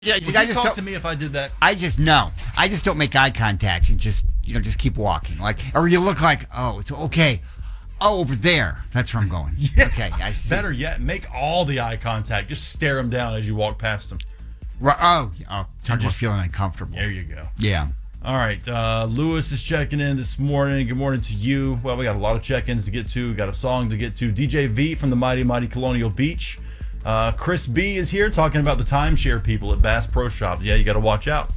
Yeah, Would you talk to me if I did that? I just don't make eye contact and just keep walking. Or you look like, oh, it's okay. Oh, over there. That's where I'm going. Yeah. Okay, I see. Better yet, make all the eye contact. Just stare them down as you walk past them. Talk about feeling uncomfortable. There you go. Yeah. All right. Lewis is checking in this morning. Good morning to you. Well, we got a lot of check-ins to get to. We got a song to get to. DJ V from the Mighty Mighty Colonial Beach. Chris B is here talking about the timeshare people at Bass Pro Shops. Yeah, you got to watch out.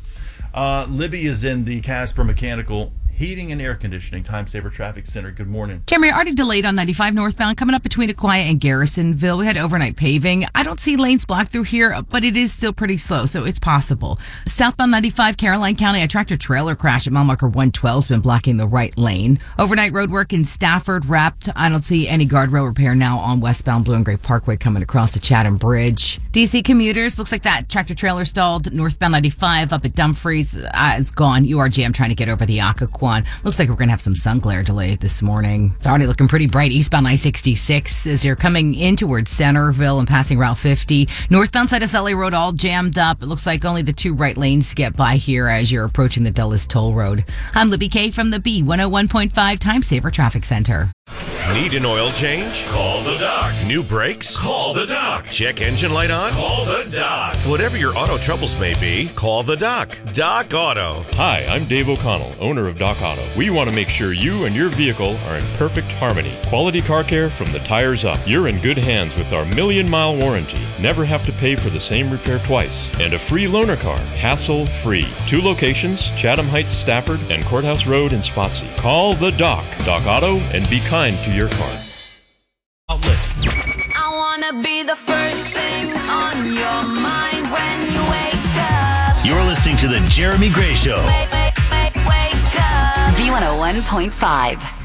Libby is in the Casper Mechanical Heating and Air Conditioning Time Saver Traffic Center. Good morning. Jeremy, already delayed on 95 northbound coming up between Aquia and Garrisonville. We had overnight paving. I don't see lanes blocked through here, but it is still pretty slow, so it's possible. Southbound 95 Caroline County, a tractor trailer crash at mile marker 112 has been blocking the right lane. Overnight road work in Stafford wrapped. I don't see any guardrail repair now on westbound Blue and Gray Parkway coming across the Chatham Bridge. DC commuters, looks like that tractor trailer stalled northbound 95 up at Dumfries. It's gone. URGM trying to get over the Occoquan. Looks like we're going to have some sun glare delay this morning. It's already looking pretty bright. Eastbound I-66 as you're coming in towards Centerville and passing Route 50. Northbound side of Sully Road all jammed up. It looks like only the two right lanes get by here as you're approaching the Dulles Toll Road. I'm Libby K from the B101.5 Time Saver Traffic Center. Need an oil change? Call the doc. New brakes? Call the doc. Check engine light on? Call the doc. Whatever your auto troubles may be, call the doc. Doc Auto. Hi, I'm Dave O'Connell, owner of Doc Auto. We want to make sure you and your vehicle are in perfect harmony. Quality car care from the tires up. You're in good hands with our 1,000,000-mile warranty. Never have to pay for the same repair twice. And a free loaner car, hassle-free. 2 locations, Chatham Heights, Stafford, and Courthouse Road in Spotsy. Call the Doc. Doc Auto, and be kind to your car. Outlet. I wanna be the first thing on your mind when you wake up. You're listening to The Jeremy Gray Show. Wake up. V101.5.